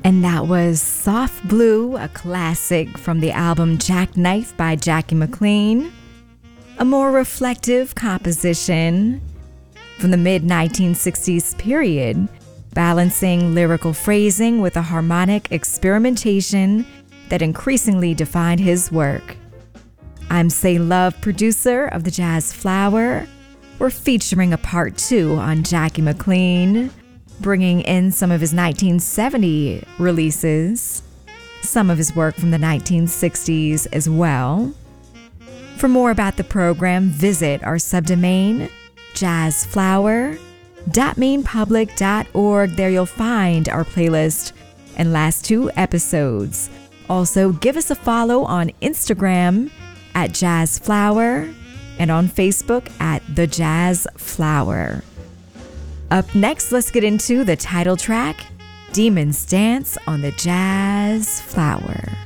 And that was Soft Blue, a classic from the album Jackknife by Jackie McLean. A more reflective composition from the mid-1960s period, balancing lyrical phrasing with a harmonic experimentation that increasingly defined his work. I'm Say Love, producer of the Jazz Flower. We're featuring a part 2 on Jackie McLean, bringing in some of his 1970 releases, some of his work from the 1960s as well. For more about the program, visit our subdomain, jazzflower.mainpublic.org. There you'll find our playlist and last 2 episodes. Also, give us a follow on Instagram at jazzflower and on Facebook at The Jazz Flower. Up next, let's get into the title track, Demon's Dance on the Jazz Flower.